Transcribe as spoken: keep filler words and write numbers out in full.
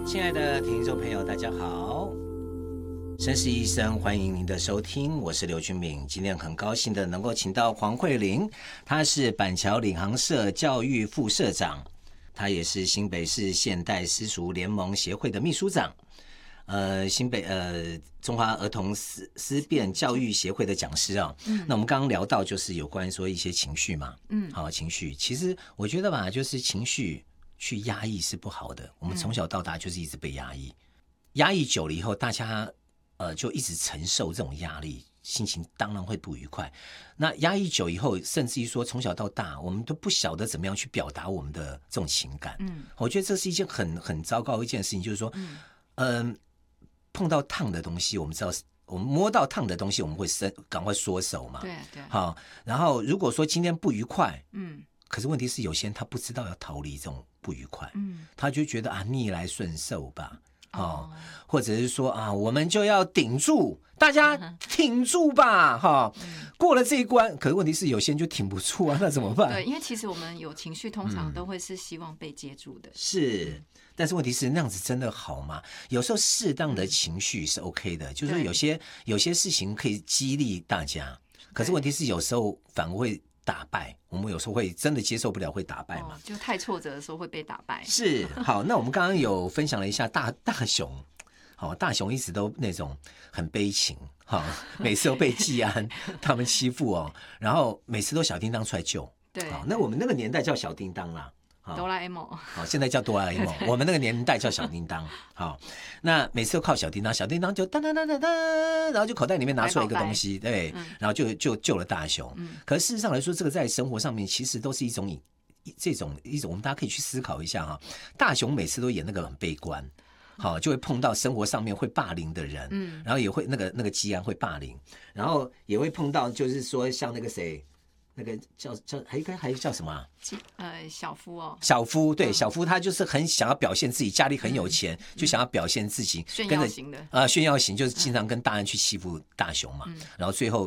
亲爱的听众朋友，大家好，绅士医生欢迎您的收听，我是刘君敏。今天很高兴的能够请到黄慧玲，她是板桥领航社教育副社长，她也是新北市现代私塾联盟协会的秘书长，呃，新北呃中华儿童思思辨教育协会的讲师啊、嗯。那我们刚刚聊到就是有关说一些情绪嘛，嗯，好情绪，其实我觉得吧，就是情绪去压抑是不好的。我们从小到大就是一直被压抑，嗯、压抑久了以后，大家呃就一直承受这种压力，心情当然会不愉快。那压抑久以后，甚至于说从小到大，我们都不晓得怎么样去表达我们的这种情感。嗯，我觉得这是一件很很糟糕的一件事情，就是说，嗯。呃碰到烫的东西，我们知道，我们摸到烫的东西，我们会伸赶快缩手嘛。 对对。 好，然后如果说今天不愉快，嗯，可是问题是有些人他不知道要逃离这种不愉快，嗯，他就觉得啊逆来顺受吧，哦，或者是说啊我们就要顶住，大家挺住吧，哈、嗯，过了这一关。可是问题是有些人就挺不住啊，那怎么办？ 对，因为其实我们有情绪，通常都会是希望被接住的， 嗯、是。但是问题是那样子真的好吗？有时候适当的情绪是 OK 的，嗯、就是说有些有些事情可以激励大家，可是问题是有时候反而会打败我们，有时候会真的接受不了，会打败嘛？ 哦、就太挫折的时候会被打败。 是好，那我们刚刚有分享了一下大大雄，好，大雄一直都那种很悲情，好，每次都被技安他们欺负哦，然后每次都小叮当出来救。 对， 好，那我们那个年代叫小叮当啦。 哆啦 A 梦， 好，现在叫哆啦 A 梦，我们那个年代叫小叮当。好，那每次都靠小叮当，小叮当就噔噔噔噔噔，然后就口袋里面拿出来一个东西，对，嗯、然后就就救了大雄。嗯、可是事实上来说，这个在生活上面其实都是一种这种一种，我们大家可以去思考一下哈。大雄每次都演那个很悲观，好，就会碰到生活上面会霸凌的人，嗯，然后也会那个那个基安会霸凌，然后也会碰到就是说像那个谁。那个叫叫还有个还有叫什么、啊？ 呃，小夫哦， 小夫对、嗯、小夫他就是很想要表现自己，家里很有钱，嗯、就想要表现自己， 炫耀型的啊、呃，炫耀型就是经常跟大人去欺负大雄嘛，嗯、然后最后